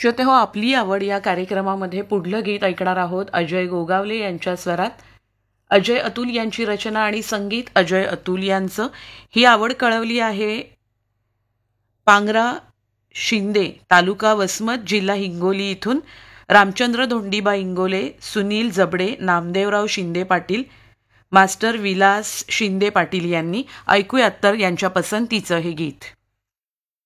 श्रोते हो, आपली आवड या कार्यक्रमामध्ये पुढलं गीत ऐकणार आहोत अजय गोगावले यांच्या स्वरात. अजय अतुल यांची रचना आणि संगीत अजय अतुल यांचं. ही आवड कळवली आहे पांगरा शिंदे, तालुका वसमत, जिल्हा हिंगोली इथून. रामचंद्र धोंडीबा इंगोले, सुनील जबडे, नामदेवराव शिंदे पाटील, मास्टर विलास शिंदे पाटील यांनी. ऐकूयात तर यांच्या पसंतीचं हे गीत.